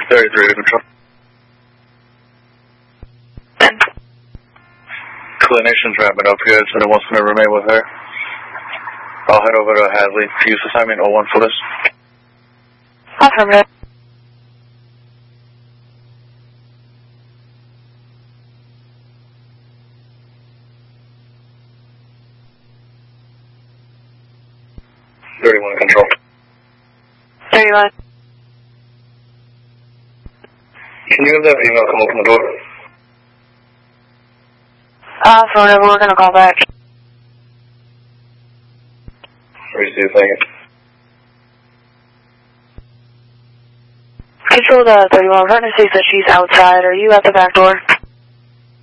33 to control. Clinician's wrapping up good, so no one's going to remain with her. I'll head over to Hadley. Fuse assignment 01 for this. Affirmative. Control. 31. Can you have that email come open the door? Affirmative, we're going to call back. Receive, thank you. Control the 31. We're going to see that she's outside. Are you at the back door?